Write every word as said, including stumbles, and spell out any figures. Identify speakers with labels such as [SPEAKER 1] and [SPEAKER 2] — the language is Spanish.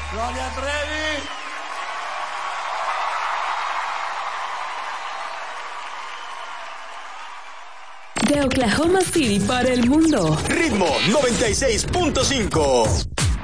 [SPEAKER 1] Gloria Trevi.
[SPEAKER 2] De Oklahoma City para el mundo.
[SPEAKER 3] Ritmo noventa y seis punto cinco.